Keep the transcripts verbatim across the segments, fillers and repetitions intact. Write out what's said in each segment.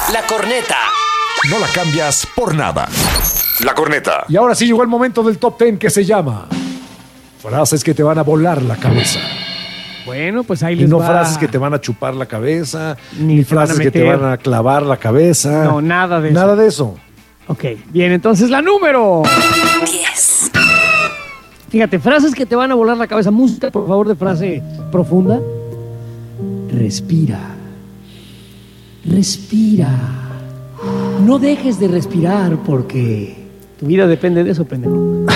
La corneta. No la cambias por nada. La corneta. Y ahora sí llegó el momento del top ten que se llama frases que te van a volar la cabeza. Bueno, pues ahí Y les no va. frases que te van a chupar la cabeza, Ni ni te van a frases que te meter. van a clavar la cabeza. No, nada de eso. Nada de eso. Ok, bien, entonces la número diez. Fíjate, frases que te van a volar la cabeza. Música, por favor, de frase profunda. Respira. Respira. No dejes de respirar porque tu vida depende de eso, pendejo.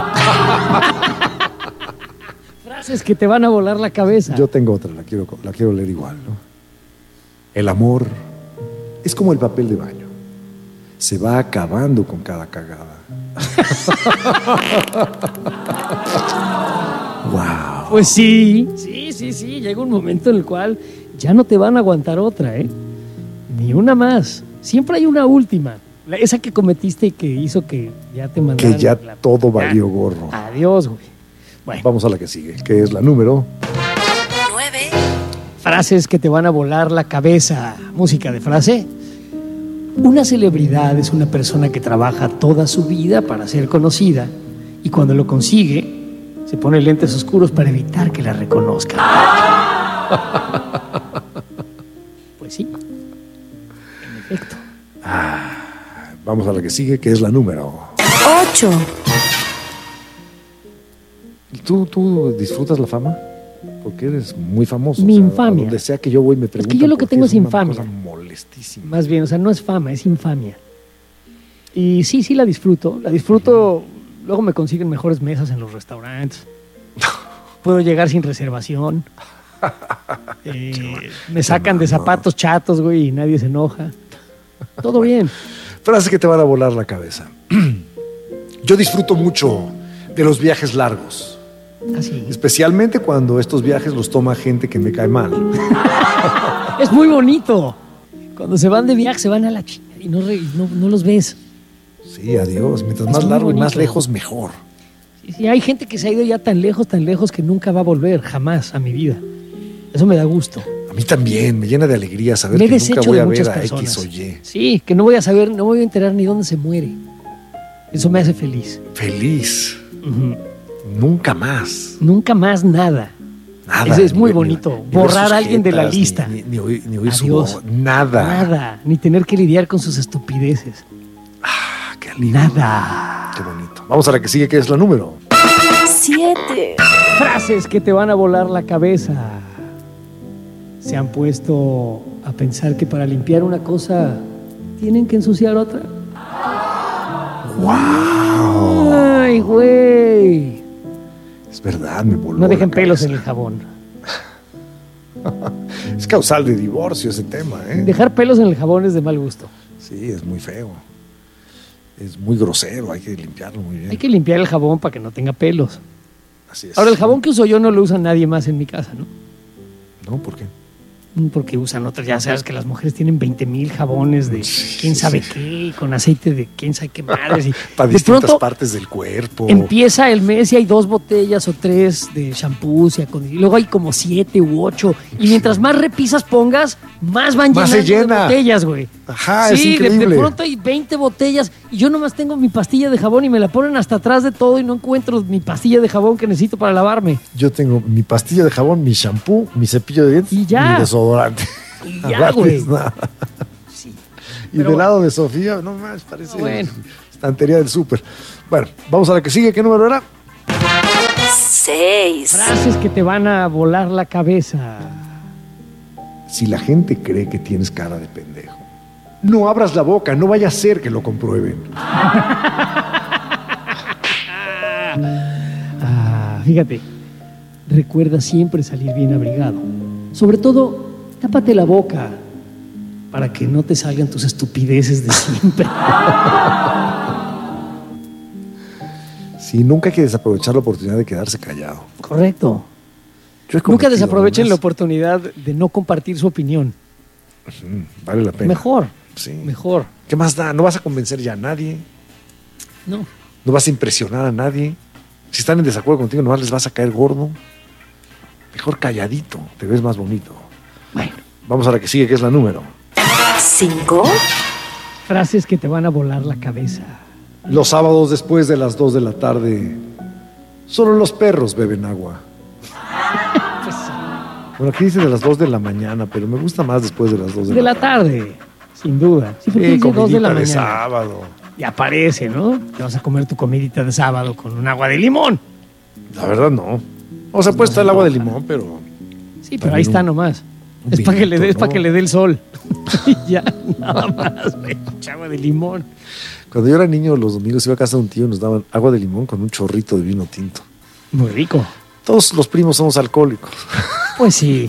Frases que te van a volar la cabeza. Yo tengo otra, la quiero, la quiero leer igual, ¿no? El amor es como el papel de baño. Se va acabando con cada cagada. Wow. Pues sí, sí, sí, sí. Llega un momento en el cual ya no te van a aguantar otra, ¿eh? Ni una más. Siempre hay una última. La- esa que cometiste y que hizo que ya te mandaran. Que ya la- todo Ya. valió gorro. Adiós, güey. Bueno, Vamos a la que sigue, que es la número. nueve. frases que te van a volar la cabeza. Música de frase. Una celebridad es una persona que trabaja toda su vida para ser conocida y cuando lo consigue se pone lentes oscuros para evitar que la reconozcan. Pues sí, en efecto. Vamos a la que sigue, que es la número. ocho. ¿Tú, tú disfrutas la fama? Porque eres muy famoso. Mi o sea, infamia. a donde sea que yo voy me preguntan. yo lo que por qué tengo es una infamia. cosa molestísima. Más bien, o sea, no es fama, es infamia. Y sí, sí la disfruto. La disfruto, luego me consiguen mejores mesas en los restaurantes. Puedo llegar sin reservación. Eh, me sacan de zapatos chatos, güey, y nadie se enoja. Todo bien. Frases que te van a volar la cabeza. Yo disfruto mucho de los viajes largos. Así. Especialmente cuando estos viajes los toma gente que me cae mal. Es muy bonito. Cuando se van de viaje, se van a la chingada y no, re- no, no los ves. Sí, adiós. Mientras Es más muy largo y más bonito. lejos, mejor. Sí, sí, hay gente que se ha ido ya tan lejos, tan lejos que nunca va a volver, jamás a mi vida. Eso me da gusto. A mí también, me llena de alegría saber Me he que nunca deshecho voy de a ver muchas a personas. X o Y. Sí, que no voy a saber, no me voy a enterar ni dónde se muere. Eso me hace feliz. Feliz. Ujú. Nunca más. Nunca más nada. Nada. Ese es muy Ni- bonito. ni- ni ver Borrar sus a alguien de la jetas, lista. Ni, ni oír, ni oír su Adiós. voz. Nada. Nada. Ni tener que lidiar con sus estupideces. Ah, qué alivio. Nada. Qué bonito. Vamos a la que sigue, que es la número. siete. Frases que te van a volar la cabeza. ¿Se han puesto a pensar que para limpiar una cosa tienen que ensuciar otra? ¡Wow! Ay, güey. Es verdad, me voló No dejen la pelos en cabeza. el jabón. Es causal de divorcio ese tema, ¿eh? Dejar pelos en el jabón es de mal gusto. Sí, es muy feo. Es muy grosero, hay que limpiarlo muy bien. Hay que limpiar el jabón para que no tenga pelos. Así es. Ahora, el jabón que uso yo no lo usa nadie más en mi casa, ¿no? ¿No? ¿Por qué? Porque usan otros. Ya sabes que las mujeres tienen veinte mil jabones de quién sabe qué, y con aceite de quién sabe qué madres. Y Para de distintas pronto partes del cuerpo. empieza el mes y hay dos botellas o tres de shampoos y, acon- y luego hay como siete u ocho. Y mientras más repisas pongas, más van Más llenando se llena. de botellas, güey. Ajá, es Sí, de, de increíble. pronto hay veinte botellas y yo nomás tengo mi pastilla de jabón y me la ponen hasta atrás de todo y no encuentro mi pastilla de jabón que necesito para lavarme. Yo tengo mi pastilla de jabón, mi shampoo, mi cepillo de dientes Y ya. mi desodorante. Y ya, Aparte güey. es nada. Sí. Y Pero del bueno. lado de Sofía, no más, parece Bueno. estantería del súper. Bueno, vamos a la que sigue. ¿Qué número era? seis. Frases que te van a volar la cabeza. Si la gente cree que tienes cara de pendejo, no abras la boca, no vaya a ser que lo comprueben. Ah, fíjate, recuerda siempre salir bien abrigado. Sobre todo, tápate la boca para que no te salgan tus estupideces de siempre. Sí, nunca hay que desaprovechar la oportunidad de quedarse callado. Correcto. Yo he Nunca cometido desaprovechen la unas- oportunidad de no compartir su opinión. Ujú, vale la pena. Mejor, Sí. mejor. ¿Qué más da? No vas a convencer ya a nadie. No. No vas a impresionar a nadie. Si están en desacuerdo contigo, nomás les vas a caer gordo. Mejor calladito, te ves más bonito. Bueno, Vamos a la que sigue, que es la número. cinco. Frases que te van a volar la cabeza. Los sábados después de las dos de la tarde, solo los perros beben agua. Bueno, aquí dice de las dos de la mañana, pero me gusta más después de las dos de, De la la tarde, sin duda. Sí, porque Sí, dice dos de la comidita de mañana. sábado. Y aparece, ¿no? Te vas a comer tu comidita de sábado con un agua de limón. La verdad no. O sea, puede estar el agua de limón, pero Sí, pero También ahí está un- nomás. un Es para que le dé, vinito, es para ¿no? que le dé el sol. Y ya, nada más, güey. Agua de limón. cuando yo era niño, los domingos iba a casa de un tío y nos daban agua de limón con un chorrito de vino tinto. Muy rico. Todos los primos somos alcohólicos. Pues sí.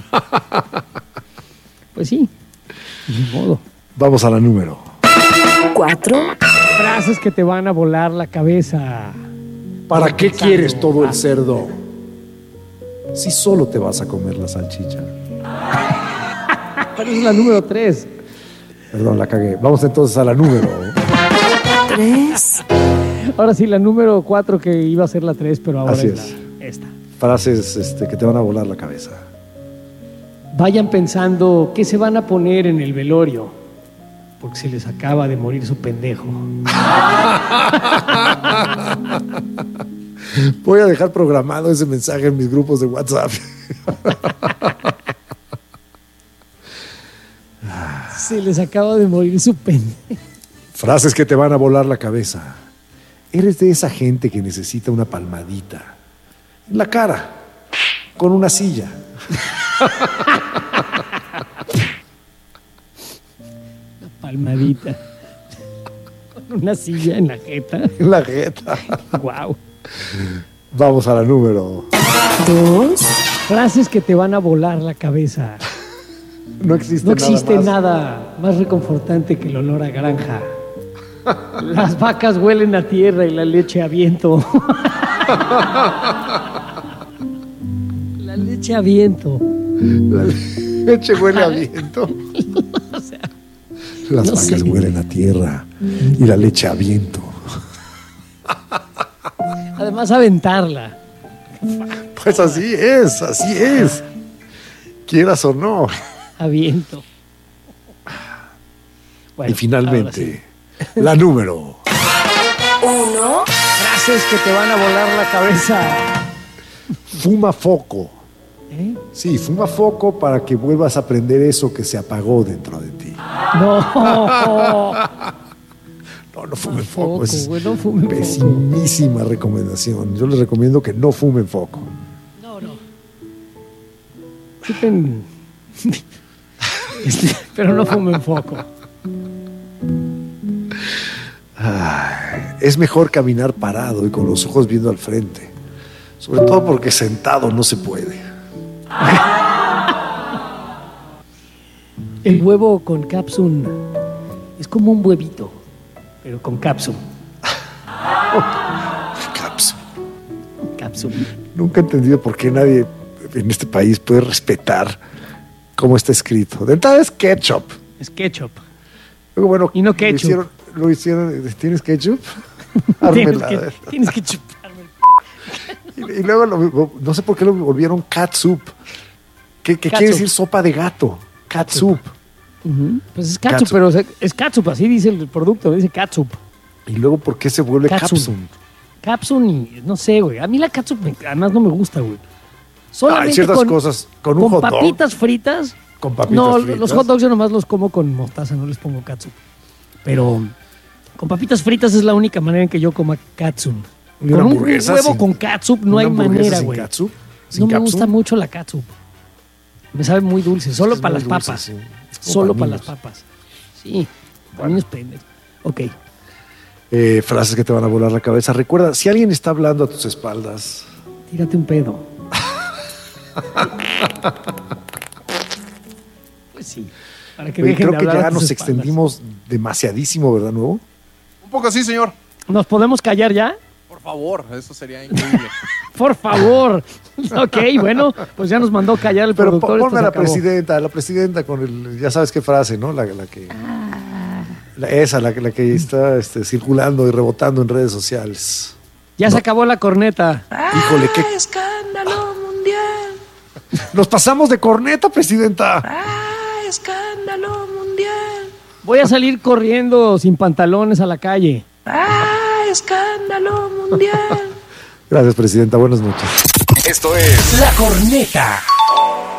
Pues sí. Ni modo. Vamos a la número. Cuatro. Frases que te van a volar la cabeza. ¿Para qué quieres todo el cerdo si solo te vas a comer la salchicha? Pero es la número tres. Perdón, la cagué. Vamos entonces a la número. Tres. Ahora sí, la número cuatro que iba a ser la tres, pero ahora Así es, es. la, esta. Frases este, que te van a volar la cabeza. Vayan pensando qué se van a poner en el velorio, porque se les acaba de morir su pendejo. Voy a dejar programado ese mensaje en mis grupos de WhatsApp. Se les acaba de morir su pendejo. Frases que te van a volar la cabeza. Eres de esa gente que necesita una palmadita en la cara, con una silla. Una palmadita. Con una silla en la jeta. En la jeta. Wow. Vamos a la número. Dos. Frases que te van a volar la cabeza. No existe, No existe nada más. nada más reconfortante que el olor a granja. Las vacas huelen a tierra y la leche a viento. La leche a viento. La leche huele a viento. O sea, Las no vacas sé. huelen a tierra y la leche a viento. además aventarla. Pues así es, así es. Quieras o no. A viento. Bueno, Y finalmente, ahora sí. la número. Uno. Frases que te van a volar la cabeza. Fuma foco. ¿Eh? Sí, fuma foco para que vuelvas a aprender eso que se apagó dentro de ti. No. No, no fumen Foco, foco. Es güey, no fumen foco. pesimísima recomendación. Yo les recomiendo que no fumen foco. No, no. Chupen. Este, pero no fumen foco. Es mejor caminar parado y con los ojos viendo al frente. Sobre todo porque sentado no se puede. El huevo con capsun es como un huevito, pero con capsun. Caps. Capsun. Nunca he entendido por qué nadie en este país puede respetar cómo está escrito. De entrada es ketchup. Es ketchup. Luego, bueno, Y no lo ketchup. hicieron- Lo hicieron, ¿tienes ketchup? Tienes Ármela. que, tienes que chuparme. Y, y luego, lo- no sé por qué lo volvieron catsup. ¿Qué, qué quiere Catsup. decir sopa de gato? Catsup. Ujú. Pues es catsup, Catsup. pero es- es catsup, así dice el producto, dice catsup. Y luego, ¿por qué se vuelve Catsup. capsun? Capsun y no sé, güey. A mí la catsup me- además no me gusta, güey. Solamente Hay ciertas con, cosas con un con hot dog. papitas fritas. Con papitas No, fritas. los hot dogs yo nomás los como con mostaza, no les pongo catsup. Pero con papitas fritas es la única manera en que yo coma catsup. ¿Y Con una un hamburguesa huevo sin- con catsup no una hay hamburguesa manera, sin güey. catsup? ¿Sin No me capsun? gusta mucho la catsup. Me sabe muy dulce, solo Es para muy las dulce, papas. sí. Es como Solo para para las niños. papas. Sí, para niños pendejos. Ok. Eh, frases que te van a volar la cabeza. Recuerda, si alguien está hablando a tus espaldas, Tírate un pedo. Pues sí. Para que oye, dejen creo de que hablar a ya tus nos espaldas. extendimos demasiadísimo, ¿verdad, Nuevo? Un poco así, señor. ¿Nos podemos callar ya? Por favor, eso sería increíble. Por favor. Ok, bueno, pues ya nos mandó callar el Pero productor. po- esto ponme se a la acabó. presidenta, a la presidenta con el, ya sabes qué frase, ¿no? La, la que, Ah. la- esa, la, que- la que está este, circulando y rebotando en redes sociales. Ya se acabó la corneta. Híjole, qué, Escándalo mundial. nos pasamos de corneta, presidenta. Ah, escándalo mundial. Voy a salir corriendo sin pantalones a la calle. ¡Ah, escándalo mundial! Gracias, presidenta. Buenas noches. Esto es La Corneta.